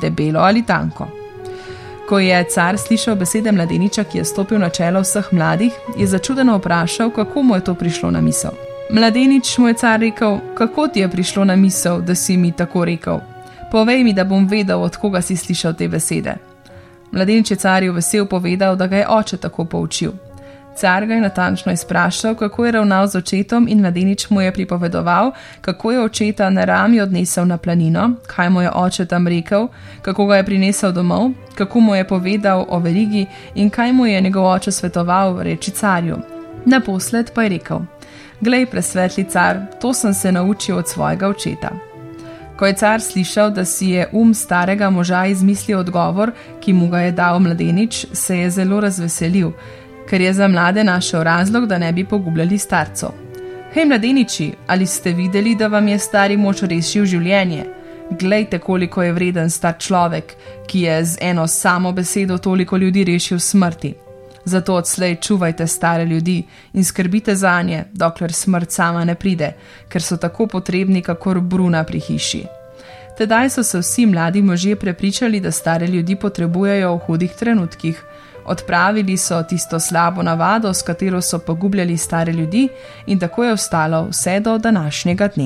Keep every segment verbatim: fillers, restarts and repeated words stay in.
debelo ali tanko. Ko je car slišal besede mladeniča, ki je stopil na čelo vseh mladih, je začudeno vprašal, kako mu je to prišlo na misel. Mladenič, mu je car rekel, kako ti je prišlo na misel, da si mi tako rekel? Povej mi, da bom vedel, od koga si slišal te besede. Mladenič je carju vesel povedal, da ga je oče tako poučil. Car ga je natančno izprašal, kako je ravnal z očetom, in mladenič mu je pripovedoval, kako je očeta na rami odnesel na planino, kaj mu je oče tam rekel, kako ga je prinesel domov, kako mu je povedal o verigi in kaj mu je njegov oče svetoval reči carju. Naposled pa je rekel: Glej, presvetli car, to sem se naučil od svojega očeta. Ko je car slišal, da si je um starega moža izmislil odgovor, ki mu ga je dal mladenič, se je zelo razveselil, ker je za mlade našel razlog, da ne bi pogubljali starcev. Hej, mladeniči, ali ste videli, da vam je stari mož rešil življenje? Glejte, koliko je vreden star človek, ki je z eno samo besedo toliko ljudi rešil smrti. Zato odslej čuvajte stare ljudi in skrbite zanje, dokler smrt sama ne pride, ker so tako potrebni, kakor bruna pri hiši. Tedaj so se vsi mladi možje prepričali, da stare ljudi potrebujejo v hudih trenutkih. Odpravili so tisto slabo navado, s katero so pogubljali stare ljudi, in tako je ostalo vse do današnjega dne.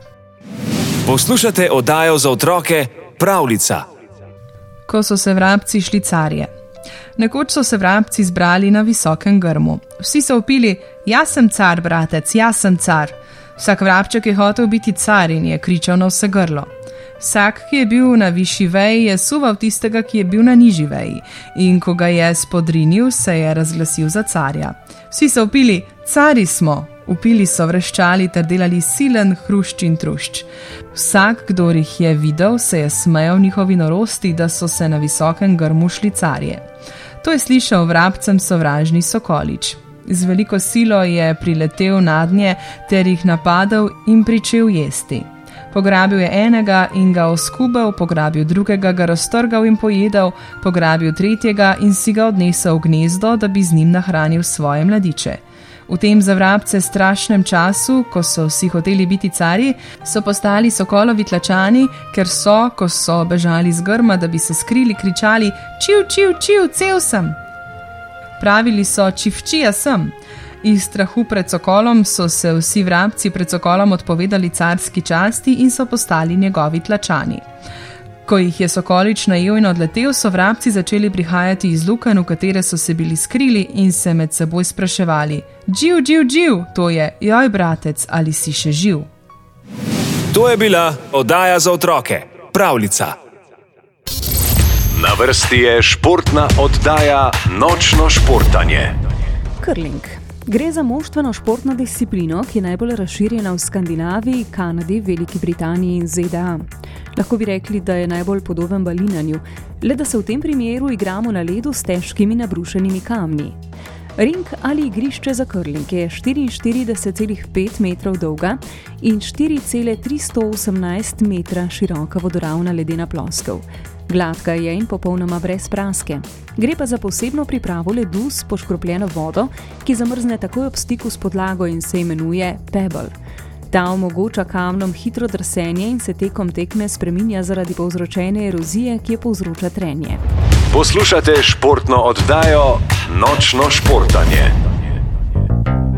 Poslušate oddajo za otroke Pravljica. Ko so se vrabci šli carje. Nekoč so se vrabci zbrali na visokem grmu. Vsi so vpili: Jaz sem car, bratec, jaz sem car. Vsak vrabček je hotel biti car in je kričal na vse grlo. Vsak, ki je bil na višji veji, je suval tistega, ki je bil na nižji veji, in ko ga je spodrinil, se je razglasil za carja. Vsi so vpili: Cari smo! Vpili so, vreščali ter delali silen hrušč in trušč. Vsak, kdor jih je videl, se je smejal njihovi norosti, da so se na visokem grmu šli carje. To je slišal vrabcem sovražni sokolič. Z veliko silo je priletel nadnje ter jih napadel in pričel jesti. Pograbil je enega in ga oskubal, pograbil drugega, ga raztrgal in pojedel, pograbil tretjega in si ga odnesel v gnezdo, da bi z njim nahranil svoje mladiče. V tem za vrabce strašnem času, ko so vsi hoteli biti carji, so postali sokolovi tlačani, ker so, ko so bežali z grma, da bi se skrili, kričali: Čiv, čiv, čiv, cel sem! Pravili so: Čivčija sem! Iz strahu pred sokolom so se vsi vrabci pred sokolom odpovedali carski časti in so postali njegovi tlačani. Ko jih je sokolič najel in odletel, so vrabci začeli prihajati iz luken, v katere so se bili skrili, in se med seboj spraševali: Dživ, dživ, dživ, to je: Joj, bratec, ali si še živ? To je bila oddaja za otroke Pravljica. Na vrsti je športna oddaja Nočno športanje. Curling. Gre za moštveno športno disciplino, ki je najbolj razširjena v Skandinaviji, Kanadi, Veliki Britaniji in Z D A. Lahko bi rekli, da je najbolj podoben balinanju, le da se v tem primeru igramo na ledu s težkimi nabrušenimi kamni. Ring ali igrišče za curling je štiriinštirideset celih pet metrov dolga in štiri celih tristo osemnajst metra široka vodoravna ledena ploskev. Gladka je in popolnoma brez praske. Gre pa za posebno pripravo ledu s poškropljeno vodo, ki zamrzne takoj ob stiku s podlago in se imenuje pebble. Ta omogoča kamnom hitro drsenje in se tekom tekme spreminja zaradi povzročene erozije, ki je povzroča trenje. Poslušate športno oddajo Nočno športanje.